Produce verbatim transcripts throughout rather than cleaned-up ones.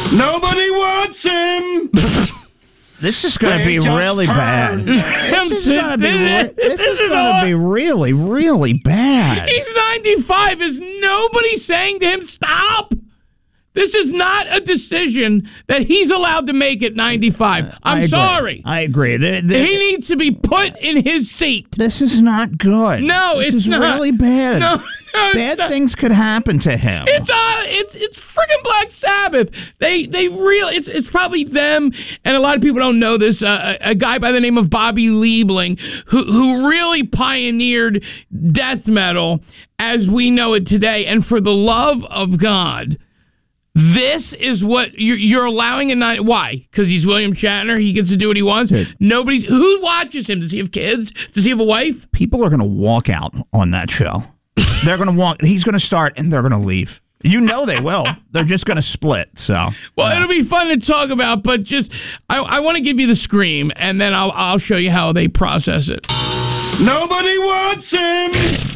Nobody wants him. This is going to be really bad. This is going to be, re- this this is going to be really, really bad. He's ninety-five. Is nobody saying to him, stop? This is not a decision that he's allowed to make at ninety-five. I'm I sorry. I agree. This, this, he needs to be put in his seat. This is not good. No, this it's is not. really bad. No, no bad things could happen to him. It's uh, it's it's freaking Black Sabbath. They they real. It's it's probably them, and a lot of people don't know this. Uh, a, a guy by the name of Bobby Liebling, who who really pioneered death metal as we know it today. And for the love of God, this is what you're, you're allowing a night. Why? Because he's William Shatner. He gets to do what he wants. Nobody's who watches him. Does he have kids? Does he have a wife? People are going to walk out on that show. They're going to walk. He's going to start, and they're going to leave. You know they will. They're just going to split. So, well, uh, it'll be fun to talk about. But just, I, I want to give you the scream, and then I'll I'll show you how they process it. Nobody wants him.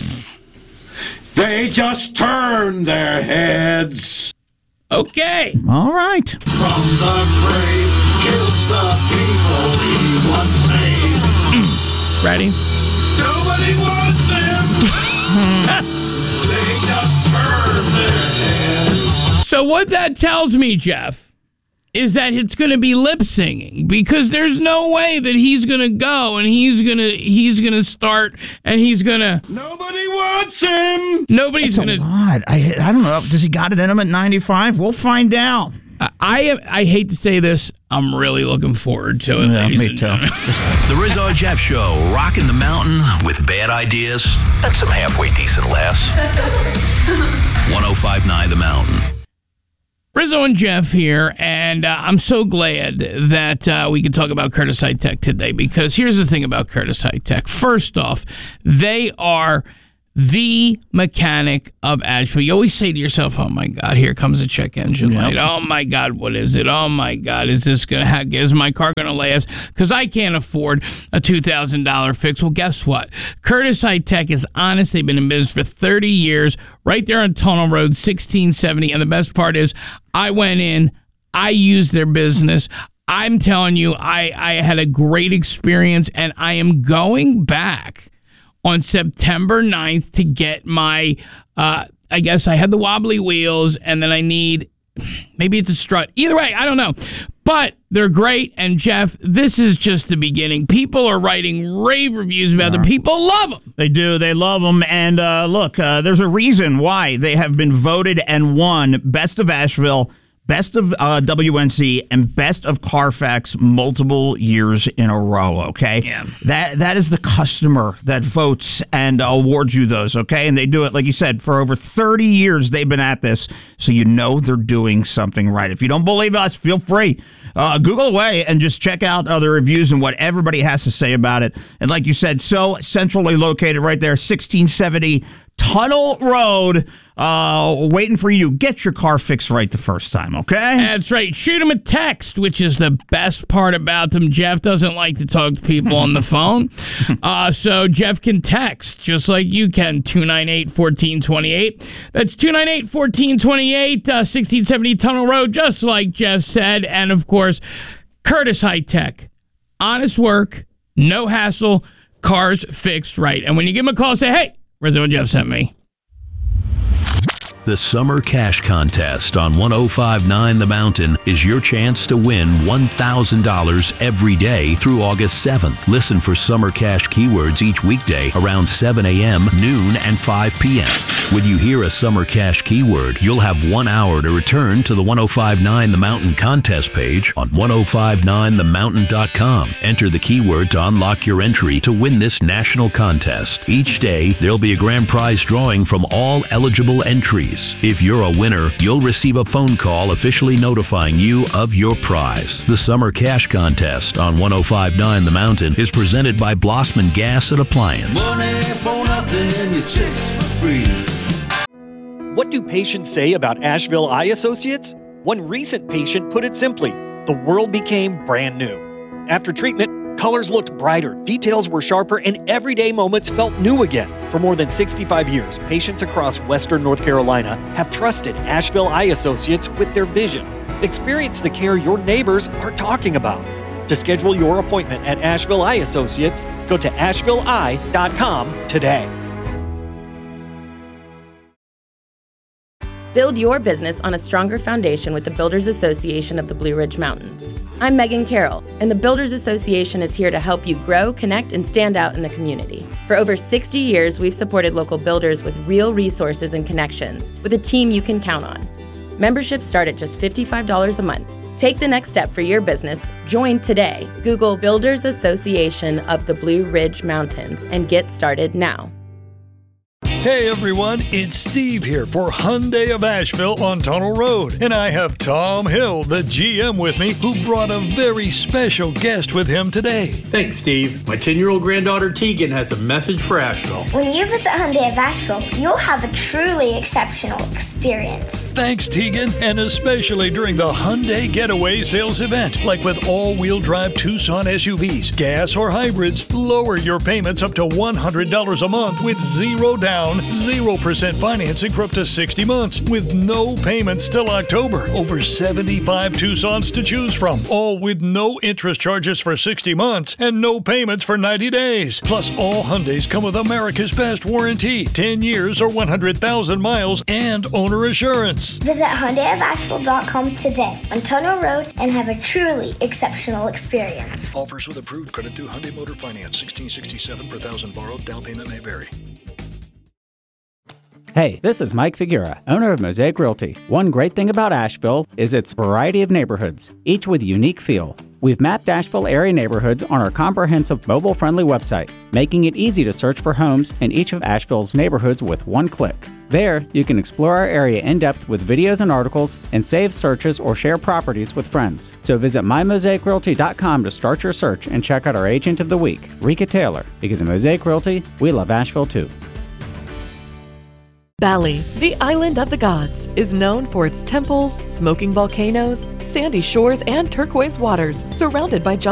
They just turn their heads. Okay. All right. From the grave, kills the people he once saved. Ready? Nobody wants him. They just turn their heads. So what that tells me, Jeff, is that it's going to be lip singing, because there's no way that he's going to go and he's going to he's going to start and he's going to. Nobody wants him. Nobody's It's going a to. lot. I I don't know. Does he got it in him at ninety-five? We'll find out. I, I I hate to say this. I'm really looking forward to it. Yeah, ladies me and too. gentlemen. The Rizzo and Jeff Show, rocking the mountain with bad ideas and some halfway decent laughs. one oh five point nine The Mountain. Rizzo and Jeff here, and uh, I'm so glad that uh, we can talk about Curtis High Tech today, because here's the thing about Curtis High Tech. First off, they are the mechanic of Asheville. You always say to yourself, oh my God, here comes a check engine light. Oh my God, what is it? Oh my God, is this going to, is my car going to last? Because I can't afford a two thousand dollars fix. Well, guess what? Curtis High Tech is honest. They've been in business for thirty years, right there on Tunnel Road, sixteen seventy. And the best part is, I went in, I used their business. I'm telling you, I, I had a great experience, and I am going back on September ninth to get my, uh, I guess I had the wobbly wheels, and then I need, maybe it's a strut. Either way, I don't know. But they're great, and Jeff, this is just the beginning. People are writing rave reviews about them. People love them. They do. They love them. And uh, look, uh, there's a reason why they have been voted and won Best of Asheville, Best of uh, W N C, and Best of Carfax multiple years in a row, okay? Yeah. That That is the customer that votes and awards you those, okay? And they do it, like you said, for over thirty years they've been at this, so you know they're doing something right. If you don't believe us, feel free. Uh, Google away and just check out other reviews and what everybody has to say about it. And like you said, so centrally located right there, sixteen seventy Tunnel Road, uh, waiting for you. Get your car fixed right the first time, okay? That's right. Shoot them a text, which is the best part about them. Jeff doesn't like to talk to people on the phone. Uh, so Jeff can text, just like you can, two nine eight, one four two eight. That's two nine eight, one four two eight, uh, sixteen seventy Tunnel Road, just like Jeff said. And, of course, Curtis High Tech. Honest work, no hassle, cars fixed right. And when you give them a call, say, hey, Rizzo and Jeff sent me. The Summer Cash Contest on one oh five point nine The Mountain is your chance to win one thousand dollars every day through August seventh. Listen for Summer Cash keywords each weekday around seven a.m., noon, and five p.m. When you hear a Summer Cash keyword, you'll have one hour to return to the one oh five point nine The Mountain contest page on ten fifty-nine the mountain dot com. Enter the keyword to unlock your entry to win this national contest. Each day, there'll be a grand prize drawing from all eligible entries. If you're a winner, you'll receive a phone call officially notifying you of your prize. The Summer Cash Contest on ten fifty-nine The Mountain is presented by Blossman Gas and Appliance. Money for nothing and your chicks for free. What do patients say about Asheville Eye Associates? One recent patient put it simply, the world became brand new. After treatment, colors looked brighter, details were sharper, and everyday moments felt new again. For more than sixty-five years, patients across Western North Carolina have trusted Asheville Eye Associates with their vision. Experience the care your neighbors are talking about. To schedule your appointment at Asheville Eye Associates, go to asheville eye dot com today. Build your business on a stronger foundation with the Builders Association of the Blue Ridge Mountains. I'm Megan Carroll, and the Builders Association is here to help you grow, connect, and stand out in the community. For over sixty years, we've supported local builders with real resources and connections, with a team you can count on. Memberships start at just fifty-five dollars a month. Take the next step for your business. Join today. Google Builders Association of the Blue Ridge Mountains and get started now. Hey everyone, it's Steve here for Hyundai of Asheville on Tunnel Road, and I have Tom Hill, the G M, with me, who brought a very special guest with him today. Thanks, Steve. My ten-year-old granddaughter Tegan has a message for Asheville. When you visit Hyundai of Asheville, you'll have a truly exceptional experience. Thanks, Tegan, and especially during the Hyundai Getaway Sales event, like with all-wheel drive Tucson S U Vs, gas or hybrids. Lower your payments up to one hundred dollars a month with zero down, zero percent financing for up to sixty months with no payments till October. Over seventy-five Tucsons to choose from, all with no interest charges for sixty months and no payments for ninety days. Plus, all Hyundais come with America's best warranty, ten years or one hundred thousand miles, and owner assurance. Visit Hyundai of Asheville dot com today on Tunnel Road and have a truly exceptional experience. Offers with approved credit through Hyundai Motor Finance. sixteen sixty-seven per thousand borrowed. Down payment may vary. Hey, this is Mike Figura, owner of Mosaic Realty. One great thing about Asheville is its variety of neighborhoods, each with a unique feel. We've mapped Asheville area neighborhoods on our comprehensive mobile-friendly website, making it easy to search for homes in each of Asheville's neighborhoods with one click. There, you can explore our area in depth with videos and articles, and save searches or share properties with friends. So visit my mosaic realty dot com to start your search and check out our agent of the week, Rika Taylor, because at Mosaic Realty, we love Asheville too. Bali, the island of the gods, is known for its temples, smoking volcanoes, sandy shores, and turquoise waters, surrounded by jungle.